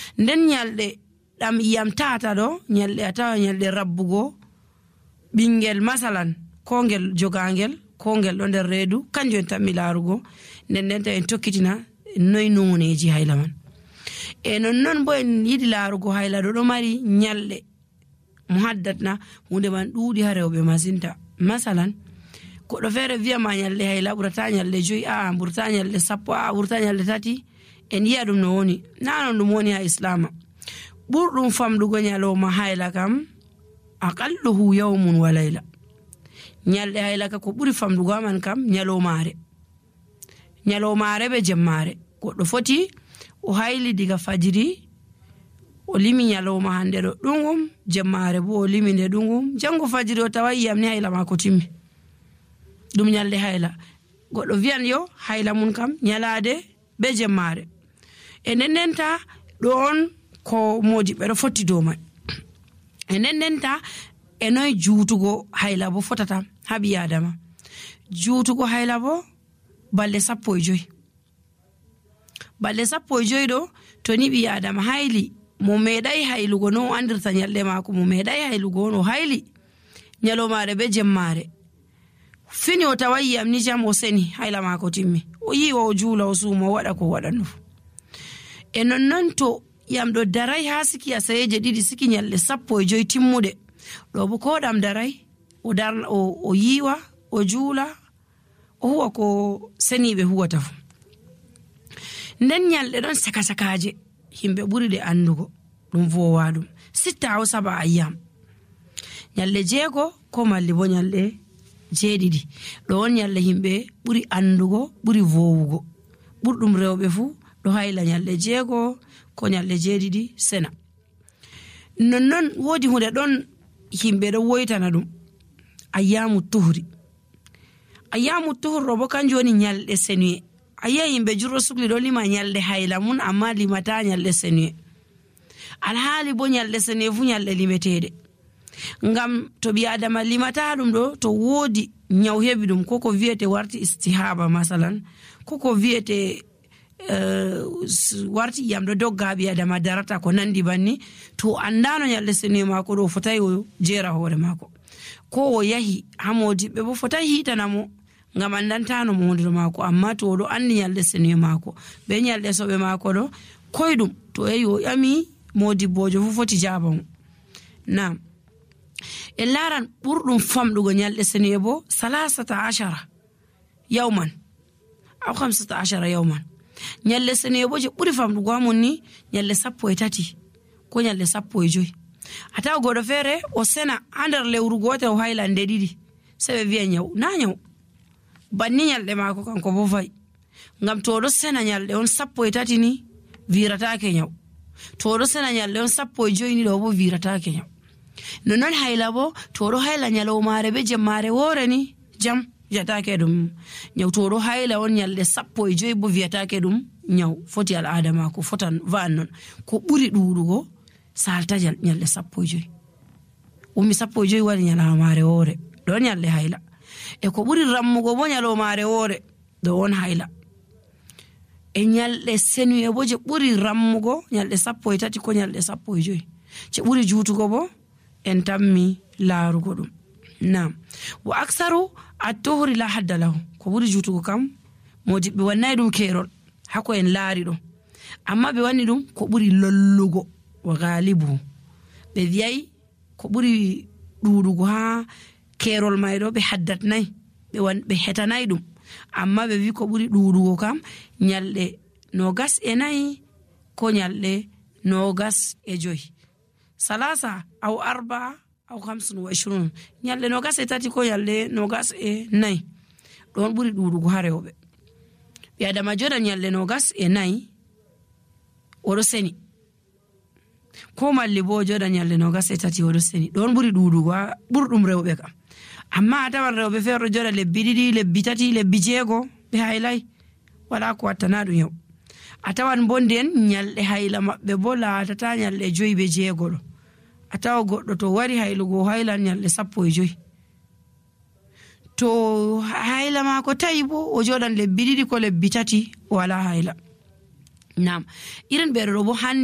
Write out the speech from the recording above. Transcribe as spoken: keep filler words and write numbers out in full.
nden nyalde dam iyam tata do nyalde atawa nyalde rabbugo bingel masalan kongel jogangel kongel do nder reedu kanjo en tammi larugo nden nden ta en tokkitina noy noneji hayla man e non non bo en yidi larugo hayla do do mari nyalde muhaddatna hunde man duudi ha rewbe masinta masalan ko do fere via ma nyalde hayla burata nyalde joyi a burata nyalde sappo a burata nyalde tati en yiya dum no woni nanon dum woni ha islama burdum famdugo nyaloma hayla kam aqalluhu yawmun wa layla nyalde hayla ka ko buri famdugo man kam nyalomare nyalomare be jemmare goddo foti o hayli diga fajiri o limi nyaloma hande do dungum jemmare bo o limi de dungum jango fajiri o tawayi yamni hayla ma ko timmi dum nyalde hayla goddo vian yo hayla mun kam nyalade be jemmare enennenta don ko modi be do foti do mai enennenta enoy juutugo hayla bo fotata habi adama juutugo hayla bo balle sappo e joyi balle sappo e joyi do to ni bi adama hayli mo medai haylugo no andirta nyalde mako mo medai haylugo no hayli nyalomare be jemmare fini o tawayi am ni jam o seni hayla mako timmi o yi o juula o sumo wada ko wadanno e non non to yam do darai hasiki asayeje didi siki nyalle sappo e joyi timmude do bo ko dam darai o dar o, o yiwa o juula o huwa ko seni be huwata fu nden nyalde don saka sakaje himbe buri de andugo dum vowa dum sitta o saba ayyam nyalle jego ko malli bo nyalle jeedidi do nyalle himbe buri andugo buri vowugo burdum rewbe fu do hayla nyalle jego ko nyalle jeedidi sena non non wodi hunde don himbe do woytana dum ayyamu tuhri ayyamu tuhur robo kanjo ni nyalde senue ayya himbe juro sugli do lima nyalde hayla mun amma limata nyalde senue alhali bo nyalde senue fu nyalde limetede ngam to bi adama limata dum do to wodi nyaw hebi dum koko viete warti istihaba masalan koko viete uh, warti yam do dogga bi adama darata ko nandi banni to andano nyalde senue mako do fotay o jera hore mako ko o yahi hamodi be bo fotay hitanamo ngam andantano mo wondiro mako amma to do andi nyalde senue mako be nyalde sobe mako do koydum to yayi o yami modi bojo fu foti jabam na e laran burdum famdugo nyalde senue bo salasata ashara yawman aw khamsata ashara yawman nyalle senue bo je buri famdugo amonni nyalle sappo e tati ko nyalle sappo e joyi ata godo fere o sena ander lewru gote o haylande didi sebe viya nyaw na nyaw banni nyalde mako kanko bo fay ngam to do sena nyalde on sappo e tati ni virata ke nyaw to do sena nyalde on sappo e joyi ni do bo virata ke nyaw non hayla bo to do hayla nyalomare be jemmare wore ni jam jata ke dum nyaw to do hayla on nyalde sappo e joyi bo viata ke dum nyaw foti al adama ko fotan vannon ko buri duudugo salta nyalde sappo e joyi umi sappo e joyi wali nyalomare wore do nyalde hayla e ko buri rammugo bo nyalomare wore do on hayla e nyalde senue bo je buri rammugo nyalde sappo e tati ko nyalde sappo e joyi je buri juutugo bo en tammi laarugo dum nam wa aksaru at-tuhri la hadda lahu ko buri juutugo kam modi be wannay dum kerol hako en laari do amma be wanni dum ko buri lollugo wa galibu be viyai ko buri duudugo ha kerol maydo be haddat nay be wan be hetanay dum amma be wi ko buri duudugo kam nyalde no gas e nay ko nyalde no gas e joyi salasa aw arba aw khamsun wa ishrun nyalde no gas e tati ko nyalde no gas e nay don buri duudugo ha rewbe bi adama joda nyalde no gas e nay oro seni ko malli bo joda nyalde no gas e tati oro seni don buri duudugo burdum rewbe kam amma tawan rewbe ferro joda lebbi didi lebbi tati lebbi jego be haylay wala ko watana dum yow atawan bonden nyalde hayla mabbe bo la tata nyalde joyi be jego do ataw goddo to wari haylugo haylan nyalde sappo e joyi to hayla ma ko tayibo o jodan lebbi didi ko lebbi tati wala hayla nam iren be robo han